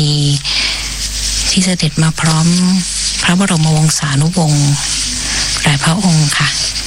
ณีที่เสด็จมาพร้อมพระบรมวงศานุวงศ์หลายพระองค์ค่ะ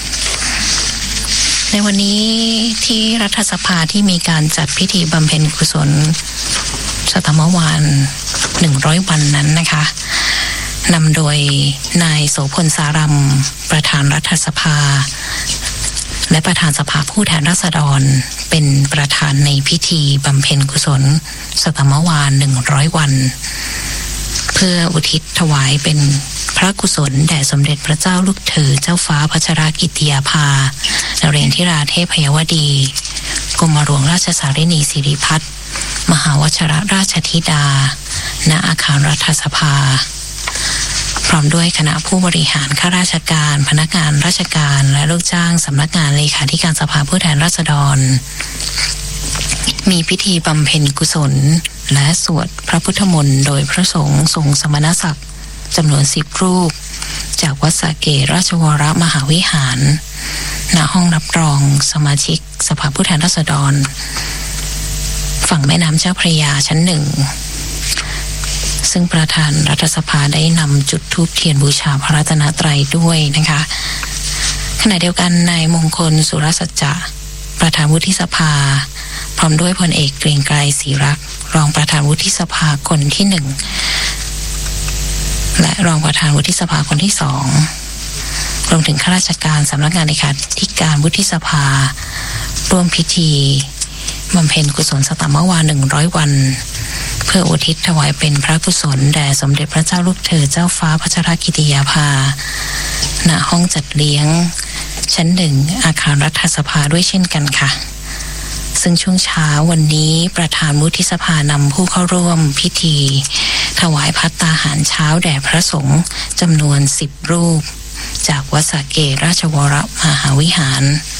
ในวันนี้ที่รัฐสภาที่มีการจัดพิธีบำเพ็ญกุศลสตมวาน100 วันนั้นนะคะนำโดยนายโสพลสารัมประธานรัฐสภาและประธานสภาผู้แทนราษฎรเป็นประธานในพิธีบำเพ็ญกุศลสตมวาน100 วันเพื่ออุทิศถวายเป็นพระกุศลแด่สมเด็จพระเจ้าลูกเธอเจ้าฟ้าพัชรกิติยาภานเรศธิราเทพยวดีกรมหลวงราชสารินีสิริพัฒน์มหาวชิรราชธิดาณอาคารรัฐสภาพร้อมด้วยคณะผู้บริหารข้าราชการพนักงานราชการและลูกจ้างสำนักงานเลขาธิการสภาผู้แทนราษฎรมีพิธีบำเพ็ญกุศลและสวดพระพุทธมนต์โดยพระสงฆ์ทรงสมณศักดิ์จำนวน10 รูปจากวัดสระเกษราชวรมหาวิหารณห้องรับรองสมาชิกสภาผู้แทนราษฎรฝั่งแม่น้ำเจ้าพระยาชั้น 1ซึ่งประธานรัฐสภาได้นำจุดธูปเทียนบูชาพระรัตนตรัยด้วยนะคะขณะเดียวกันนายมงคลสุรสัจจะประธานวุฒิสภาพร้อมด้วยพลเอกเกรียงไกรศรีรักษ์รองประธานวุฒิสภาคนที่ 1และรองประธานวุฒิสภาคนที่ 2รวมถึงข้าราชการสำนักงานเลขาธิการวุฒิสภาร่วมพิธีบำเพ็ญกุศลสตมวา100 วันเพื่ออุทิศถวายเป็นพระกุศลแด่สมเด็จพระเจ้าลูกเธอเจ้าฟ้าพัชรกิติยาภาณห้องจัดเลี้ยงชั้น 1อาคารรัฐสภาด้วยเช่นกันค่ะซึ่งช่วงเช้าวันนี้ประธานวุฒิสภานำผู้เข้าร่วมพิธีถวายภัตตาหารเช้าแด่พระสงฆ์จำนวน10 รูปจากวัดสระเกษราชวรมหาวิหาร